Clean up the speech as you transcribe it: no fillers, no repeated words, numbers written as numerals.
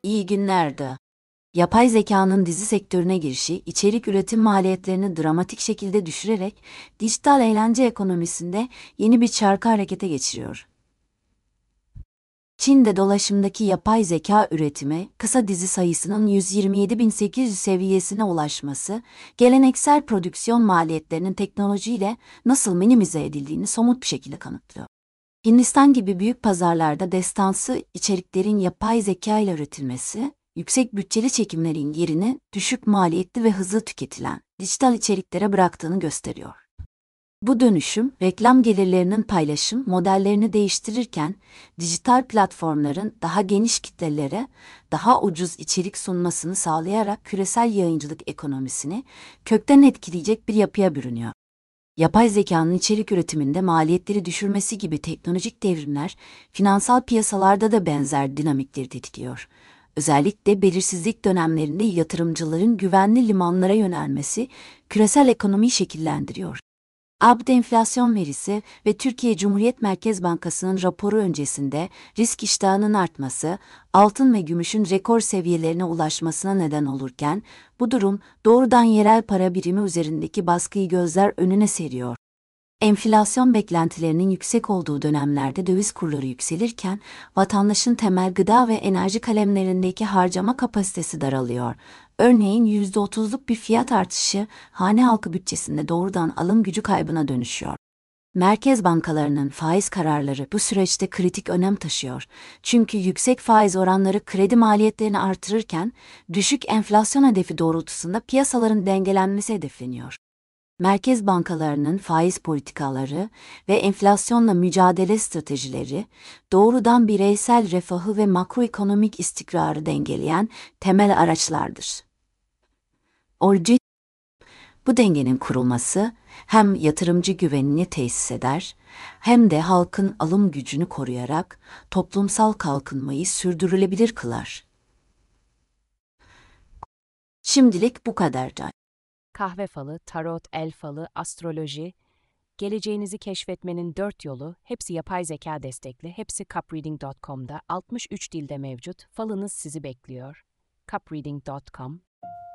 İyi günlerdi. Yapay zekanın dizi sektörüne girişi, içerik üretim maliyetlerini dramatik şekilde düşürerek dijital eğlence ekonomisinde yeni bir çarkı harekete geçiriyor. Çin'de dolaşımdaki yapay zeka üretimi, kısa dizi sayısının 127.800 seviyesine ulaşması, geleneksel prodüksiyon maliyetlerinin teknolojiyle nasıl minimize edildiğini somut bir şekilde kanıtlıyor. Hindistan gibi büyük pazarlarda destansı içeriklerin yapay zeka ile üretilmesi, yüksek bütçeli çekimlerin yerini düşük maliyetli ve hızlı tüketilen dijital içeriklere bıraktığını gösteriyor. Bu dönüşüm, reklam gelirlerinin paylaşım modellerini değiştirirken, dijital platformların daha geniş kitlelere, daha ucuz içerik sunmasını sağlayarak küresel yayıncılık ekonomisini kökten etkileyecek bir yapıya bürünüyor. Yapay zekanın içerik üretiminde maliyetleri düşürmesi gibi teknolojik devrimler, finansal piyasalarda da benzer dinamikleri tetikliyor. Özellikle belirsizlik dönemlerinde yatırımcıların güvenli limanlara yönelmesi, küresel ekonomiyi şekillendiriyor. Enflasyon verisi ve Türkiye Cumhuriyet Merkez Bankası'nın raporu öncesinde risk iştahının artması, altın ve gümüşün rekor seviyelerine ulaşmasına neden olurken, bu durum doğrudan yerel para birimi üzerindeki baskıyı gözler önüne seriyor. Enflasyon beklentilerinin yüksek olduğu dönemlerde döviz kurları yükselirken, vatandaşın temel gıda ve enerji kalemlerindeki harcama kapasitesi daralıyor. Örneğin %30'luk bir fiyat artışı, hane halkı bütçesinde doğrudan alım gücü kaybına dönüşüyor. Merkez bankalarının faiz kararları bu süreçte kritik önem taşıyor. Çünkü yüksek faiz oranları kredi maliyetlerini artırırken, düşük enflasyon hedefi doğrultusunda piyasaların dengelenmesi hedefleniyor. Merkez bankalarının faiz politikaları ve enflasyonla mücadele stratejileri, doğrudan bireysel refahı ve makroekonomik istikrarı dengeleyen temel araçlardır. Bu dengenin kurulması hem yatırımcı güvenini tesis eder, hem de halkın alım gücünü koruyarak toplumsal kalkınmayı sürdürülebilir kılar. Şimdilik bu kadar. Kahve falı, tarot, el falı, astroloji, geleceğinizi keşfetmenin 4 yolu, hepsi yapay zeka destekli, hepsi cupreading.com'da 63 dilde mevcut, falınız sizi bekliyor. cupreading.com